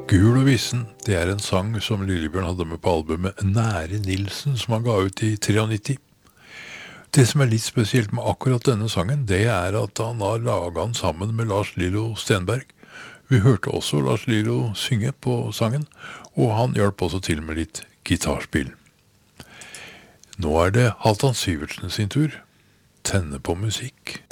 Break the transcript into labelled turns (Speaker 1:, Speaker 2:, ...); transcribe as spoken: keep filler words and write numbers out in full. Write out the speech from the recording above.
Speaker 1: Gul og vissen, det er en sang som Lillebjørn hadde med på albumet Nære Nilsen, som han ga ut i nittitre. Det som er litt spesielt med akkurat denne sangen, det er at han har laget den sammen med Lars Lillo Stenberg. Vi hørte også Lars Lillo synge på sangen, og han hjalp også til med litt gitarspill. Nå er det Halvdan Syvertsen sin tur. Tenne på musikk.